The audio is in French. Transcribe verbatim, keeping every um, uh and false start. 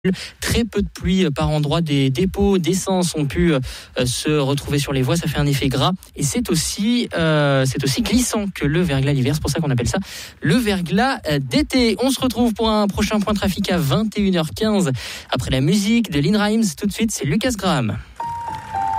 Très peu de pluie par endroit, des dépôts d'essence ont pu euh, se retrouver sur les voies, ça fait un effet gras et c'est aussi, euh, c'est aussi glissant que le verglas l'hiver, c'est pour ça qu'on appelle ça le verglas d'été. On se retrouve pour un prochain point trafic à vingt et une heures quinze après la musique de Lynn Rimes. Tout de suite, c'est Lucas Graham.